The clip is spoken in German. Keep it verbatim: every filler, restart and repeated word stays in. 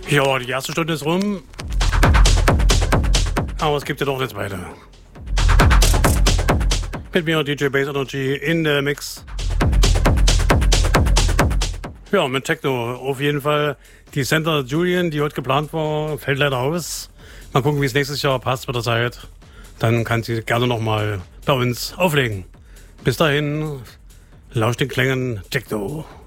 Ja, die erste Stunde ist rum. Aber es gibt ja doch eine zweite. Mit mir D J Bass Energy in der Mix. Ja, mit Techno auf jeden Fall. Die Center Julian, die heute geplant war, fällt leider aus. Mal gucken, wie es nächstes Jahr passt mit der Zeit. Dann kann sie gerne nochmal bei uns auflegen. Bis dahin, lauscht den Klängen Techno.